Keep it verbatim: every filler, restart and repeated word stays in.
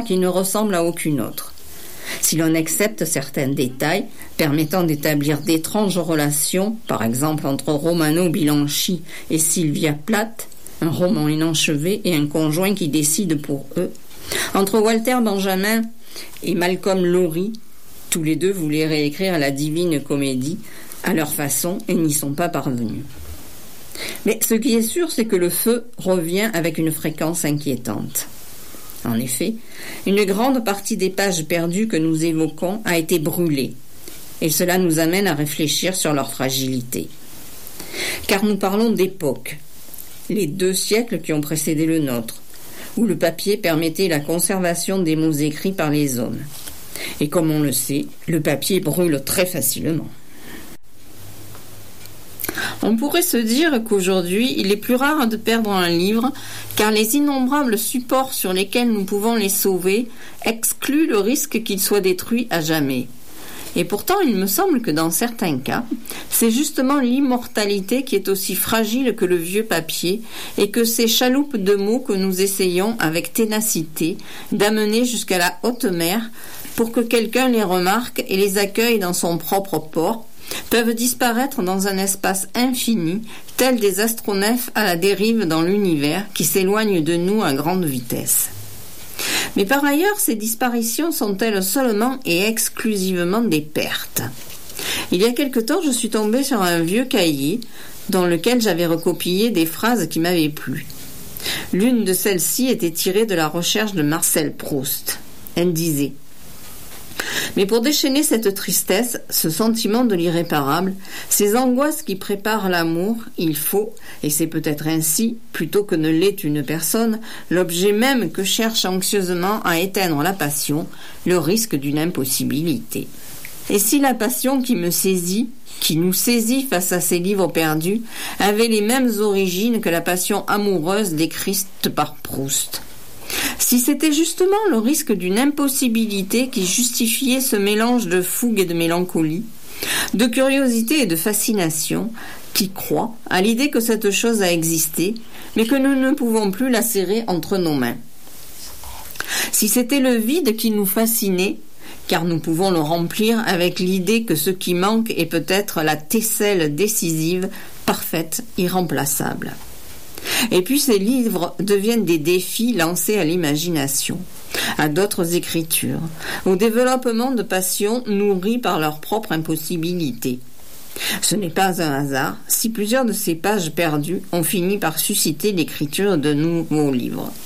qui ne ressemble à aucune autre. Si l'on accepte certains détails permettant d'établir d'étranges relations, par exemple entre Romano Bianchi et Sylvia Plath, un roman inachevé et un conjoint qui décide pour eux, entre Walter Benjamin et Malcolm Lowry, tous les deux voulaient réécrire la Divine Comédie à leur façon et n'y sont pas parvenus. Mais ce qui est sûr, c'est que le feu revient avec une fréquence inquiétante. En effet, une grande partie des pages perdues que nous évoquons a été brûlée, et cela nous amène à réfléchir sur leur fragilité. Car nous parlons d'époque, les deux siècles qui ont précédé le nôtre, où le papier permettait la conservation des mots écrits par les hommes. Et comme on le sait, le papier brûle très facilement. On pourrait se dire qu'aujourd'hui, il est plus rare de perdre un livre, car les innombrables supports sur lesquels nous pouvons les sauver excluent le risque qu'il soit détruit à jamais. Et pourtant, il me semble que dans certains cas, c'est justement l'immortalité qui est aussi fragile que le vieux papier, et que ces chaloupes de mots que nous essayons avec ténacité d'amener jusqu'à la haute mer pour que quelqu'un les remarque et les accueille dans son propre port, peuvent disparaître dans un espace infini, tels des astronefs à la dérive dans l'univers qui s'éloignent de nous à grande vitesse. Mais par ailleurs, ces disparitions sont-elles seulement et exclusivement des pertes ? Il y a quelque temps, je suis tombée sur un vieux cahier dans lequel j'avais recopié des phrases qui m'avaient plu. L'une de celles-ci était tirée de la recherche de Marcel Proust. Elle disait: mais pour déchaîner cette tristesse, ce sentiment de l'irréparable, ces angoisses qui préparent l'amour, il faut, et c'est peut-être ainsi, plutôt que ne l'est une personne, l'objet même que cherche anxieusement à éteindre la passion, le risque d'une impossibilité. Et si la passion qui me saisit, qui nous saisit face à ces livres perdus, avait les mêmes origines que la passion amoureuse décrite par Proust ? Si c'était justement le risque d'une impossibilité qui justifiait ce mélange de fougue et de mélancolie, de curiosité et de fascination, qui croit à l'idée que cette chose a existé, mais que nous ne pouvons plus la serrer entre nos mains. Si c'était le vide qui nous fascinait, car nous pouvons le remplir avec l'idée que ce qui manque est peut-être la tesselle décisive, parfaite, irremplaçable. Et puis ces livres deviennent des défis lancés à l'imagination, à d'autres écritures, au développement de passions nourries par leur propre impossibilité. Ce n'est pas un hasard si plusieurs de ces pages perdues ont fini par susciter l'écriture de nouveaux livres.